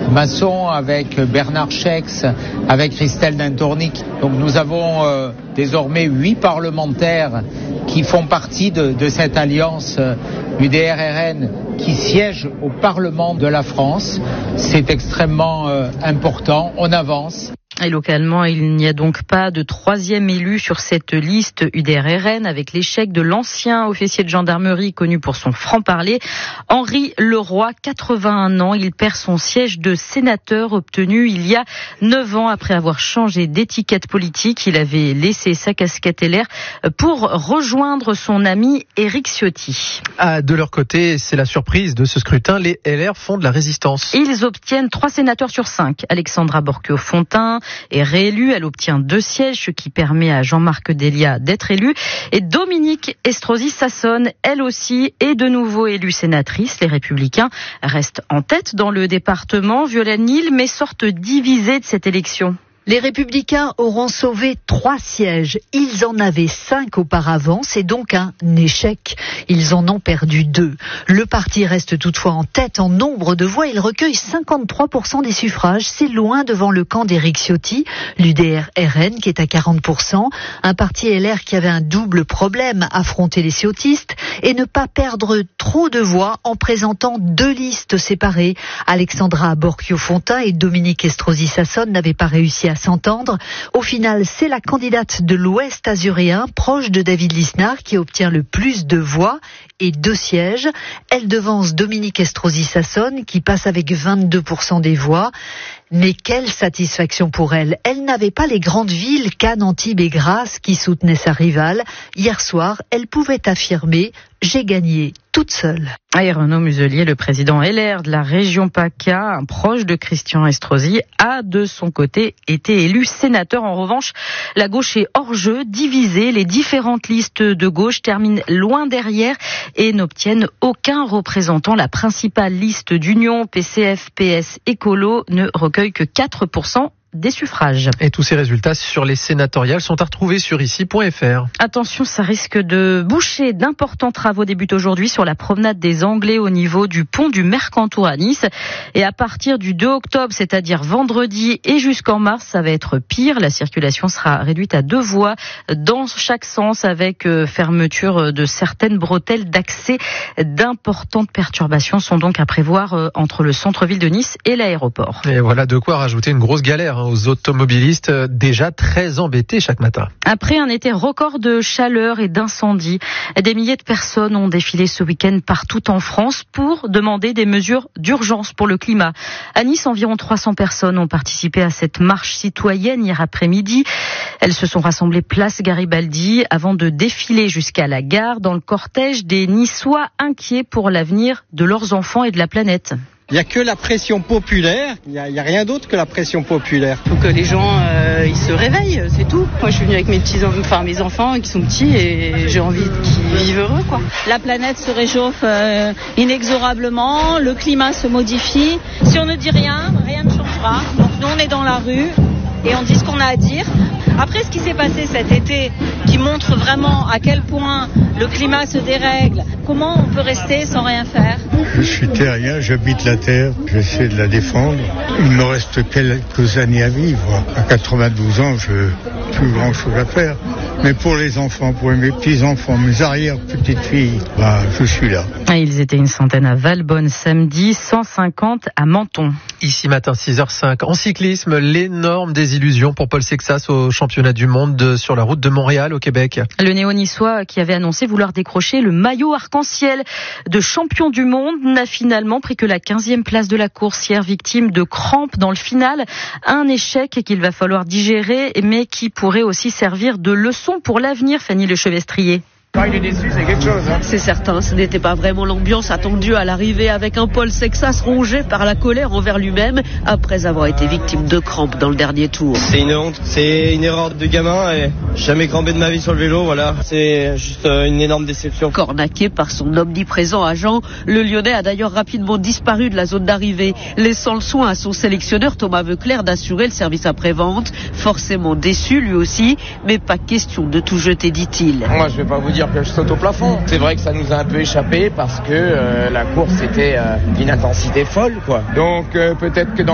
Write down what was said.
Masson, avec Bernard Schex, avec Christelle Dintornic. Donc nous avons désormais 8 parlementaires qui font partie de cette alliance UDR-RN qui siège au Parlement de la France. C'est extrêmement important, on avance. Et localement, il n'y a donc pas de troisième élu sur cette liste UDR-RN avec l'échec de l'ancien officier de gendarmerie connu pour son franc-parler. Henri Leroy, 81 ans, il perd son siège de sénateur obtenu il y a 9 ans après avoir changé d'étiquette politique. Il avait laissé sa casquette LR pour rejoindre son ami Éric Ciotti. De leur côté, c'est la surprise de ce scrutin, les LR font de la résistance. Ils obtiennent 3 sénateurs sur 5. Alexandra Borchio-Fontimp est réélue, elle obtient 2 sièges, ce qui permet à Jean-Marc Delia d'être élu. Et Dominique Estrosi Sassone, elle aussi, est de nouveau élue sénatrice. Les Républicains restent en tête dans le département. Violaine Nil, mais sortent divisés de cette élection. Les Républicains auront sauvé 3 sièges. Ils en avaient 5 auparavant, c'est donc un échec. Ils en ont perdu 2. Le parti reste toutefois en tête en nombre de voix. Il recueille 53% des suffrages. C'est loin devant le camp d'Éric Ciotti, l'UDR-RN qui est à 40%. Un parti LR qui avait un double problème, affronter les ciotistes et ne pas perdre trop de voix en présentant 2 listes séparées. Alexandra Borchio-Fontimp et Dominique Estrosi Sassone n'avaient pas réussi à s'entendre. Au final, c'est la candidate de l'Ouest azuréen, proche de David Lisnard, qui obtient le plus de voix et 2 sièges. Elle devance Dominique Estrosi Sassone, qui passe avec 22% des voix. Mais quelle satisfaction pour elle. Elle n'avait pas les grandes villes, Cannes, Antibes et Grasse, qui soutenaient sa rivale. Hier soir, elle pouvait affirmer « J'ai gagné toute seule ». Et Renaud Muselier, le président LR de la région PACA, un proche de Christian Estrosi, a de son côté été élu sénateur. En revanche, la gauche est hors jeu, divisée. Les différentes listes de gauche terminent loin derrière et n'obtiennent aucun représentant. La principale liste d'Union, PCF, PS, Écolo, ne recueille que 4% des suffrages. Et tous ces résultats sur les sénatoriales sont à retrouver sur ici.fr. Attention, ça risque de boucher. D'importants travaux débutent aujourd'hui sur la promenade des Anglais au niveau du pont du Mercantour à Nice. Et à partir du 2 octobre, c'est-à-dire vendredi et jusqu'en mars, ça va être pire. La circulation sera réduite à 2 voies dans chaque sens avec fermeture de certaines bretelles d'accès. D'importantes perturbations sont donc à prévoir entre le centre-ville de Nice et l'aéroport. Et voilà de quoi rajouter une grosse galère aux automobilistes déjà très embêtés chaque matin. Après un été record de chaleur et d'incendie, des milliers de personnes ont défilé ce week-end partout en France pour demander des mesures d'urgence pour le climat. À Nice, environ 300 personnes ont participé à cette marche citoyenne hier après-midi. Elles se sont rassemblées place Garibaldi avant de défiler jusqu'à la gare dans le cortège des Niçois inquiets pour l'avenir de leurs enfants et de la planète. Il n'y a que la pression populaire, il n'y a rien d'autre que la pression populaire. Il faut que les gens ils se réveillent, c'est tout. Moi je suis venue avec mes enfants qui sont petits et j'ai envie qu'ils vivent heureux, quoi. La planète se réchauffe inexorablement, le climat se modifie. Si on ne dit rien, rien ne changera. Donc nous on est dans la rue et on dit ce qu'on a à dire. Après ce qui s'est passé cet été, qui montre vraiment à quel point le climat se dérègle, comment on peut rester sans rien faire. Je suis terrien, j'habite la terre, j'essaie de la défendre. Il me reste quelques années à vivre. À 92 ans, je n'ai plus grand chose à faire. Mais pour les enfants, pour mes petits-enfants, mes arrière-petites-filles, je suis là. Ils étaient une centaine à Valbonne samedi, 150 à Menton. Ici matin 6h05. En cyclisme, l'énorme désillusion pour Paul Sexas au championnat du monde sur la route de Montréal au Québec. Le néo-niçois qui avait annoncé vouloir décrocher le maillot arc-en-ciel de champion du monde n'a finalement pris que la 15e place de la course hier, victime de crampes dans le final. Un échec qu'il va falloir digérer, mais qui pourrait aussi servir de leçon pour l'avenir, Fanny Lechevestrier. Il est déçu, c'est quelque chose. C'est certain, ce n'était pas vraiment l'ambiance attendue à l'arrivée avec un Paul Sexas rongé par la colère envers lui-même après avoir été victime de crampes dans le dernier tour. C'est une honte, c'est une erreur de gamin et jamais crampé de ma vie sur le vélo, voilà. C'est juste une énorme déception. Cornaqué par son omniprésent agent, le Lyonnais a d'ailleurs rapidement disparu de la zone d'arrivée, laissant le soin à son sélectionneur Thomas Veuclair d'assurer le service après-vente. Forcément déçu lui aussi, mais pas question de tout jeter, dit-il. Moi je vais pas vous dire que je saute au plafond. C'est vrai que ça nous a un peu échappé parce que la course était d'une intensité folle, quoi. Donc peut-être que dans